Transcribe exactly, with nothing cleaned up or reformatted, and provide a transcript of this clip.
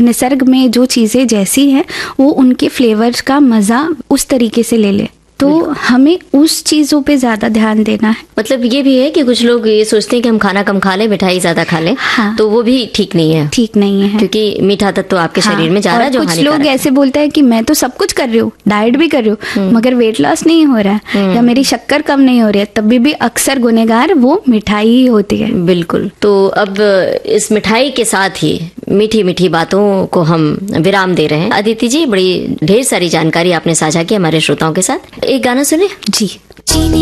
निसर्ग में जो चीज़ें जैसी हैं वो उनके फ्लेवर्स का मज़ा उस तरीके से ले ले। तो हमें उस चीज़ों पे ज़्यादा ध्यान देना है। मतलब ये भी है कि कुछ लोग ये सोचते हैं कि हम खाना कम खा लें, मिठाई ज़्यादा खा लें। हाँ। तो वो भी ठीक नहीं है। ठीक नहीं है, क्योंकि मीठा तत्व तो आपके हाँ। शरीर में जा रहा है जो कुछ लोग ऐसे बोलते हैं कि मैं तो सब कुछ कर रही हूँ, डाइट भी कर रही हूँ, मगर वेट लॉस नहीं हो रहा है या मेरी शक्कर कम नहीं हो रही है, तभी भी अक्सर गुनहगार वो मिठाई ही होती है। बिल्कुल। तो अब इस मिठाई के साथ ही मीठी मीठी बातों को हम विराम दे रहे हैं। अदिति जी, बड़ी ढेर सारी जानकारी आपने साझा की हमारे श्रोताओं के साथ। एक गाना सुने जी।